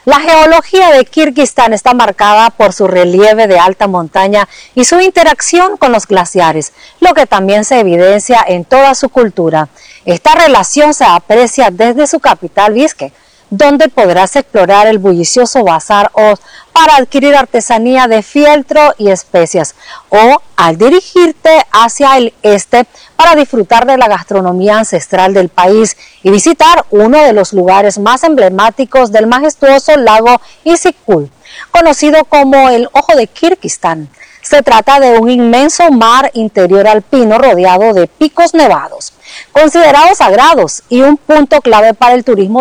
La geología de Kirguistán está marcada por su relieve de alta montaña y su interacción con los glaciares, lo que también se evidencia en toda su cultura. Esta relación se aprecia desde su capital, Bishkek, donde podrás explorar el bullicioso Bazar Oz para adquirir artesanía de fieltro y especias, o al dirigirte hacia el este para disfrutar de la gastronomía ancestral del país y visitar uno de los lugares más emblemáticos del majestuoso lago Issyk-Kul, conocido como el Ojo de Kirguistán. Se trata de un inmenso mar interior alpino rodeado de picos nevados, considerados sagrados y un punto clave para el turismo